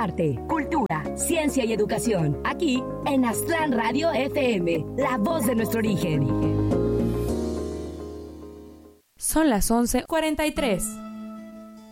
arte, cultura, ciencia y educación. Aquí en Aztlán Radio FM, la voz de nuestro origen. Son las 11:43.